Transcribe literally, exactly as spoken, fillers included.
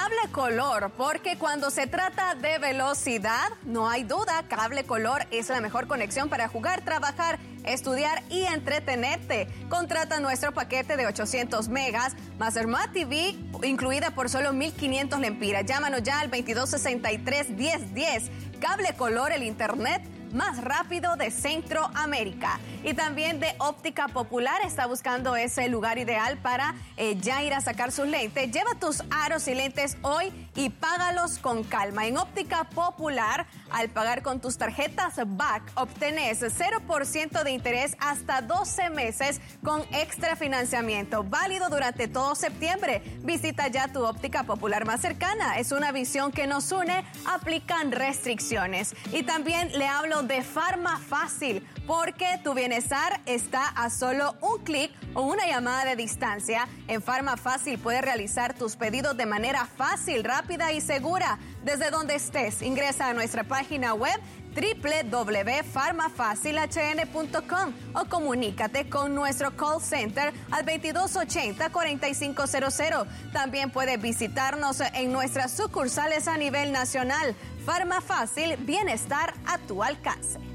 Cable Color, porque cuando se trata de velocidad, no hay duda, Cable Color es la mejor conexión para jugar, trabajar, estudiar y entretenerte. Contrata nuestro paquete de ochocientos megas más Smart T V, incluida por solo mil quinientos lempiras. Llámanos ya al veintidós sesenta y tres diez diez. Cable Color, el internet más rápido de Centroamérica. Y también de Óptica Popular, está buscando ese lugar ideal para eh, ya ir a sacar sus lentes. Lleva tus aros y lentes hoy y págalos con calma. En Óptica Popular, al pagar con tus tarjetas B A C, obtenés cero por ciento de interés hasta doce meses con extra financiamiento, válido durante todo septiembre. Visita ya tu Óptica Popular más cercana. Es una visión que nos une, aplican restricciones. Y también le hablo de Farma Fácil, porque tu bienestar está a solo un clic o una llamada de distancia. En Farma Fácil puedes realizar tus pedidos de manera fácil, rápida y segura desde donde estés. Ingresa a nuestra página web doble u doble u doble u punto farma fácil h n punto com o comunícate con nuestro call center al veintidós ochenta cuarenta y cinco cero cero. También puedes visitarnos en nuestras sucursales a nivel nacional. Farma Fácil, bienestar a tu alcance.